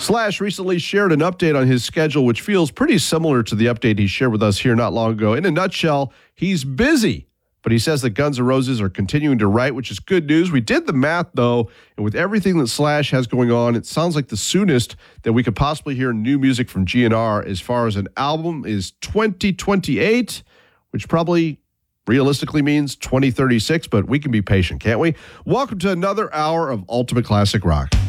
Slash recently shared an update on his schedule, which feels pretty similar to the update he shared with us here not long ago. In a nutshell, he's busy, but he says that Guns N' Roses are continuing to write, which is good news. We did the math, though, and with everything that Slash has going on, it sounds like the soonest that we could possibly hear new music from GNR as far as an album is 2028, which probably realistically means 2036, but we can be patient, can't we? Welcome to another hour of Ultimate Classic Rock.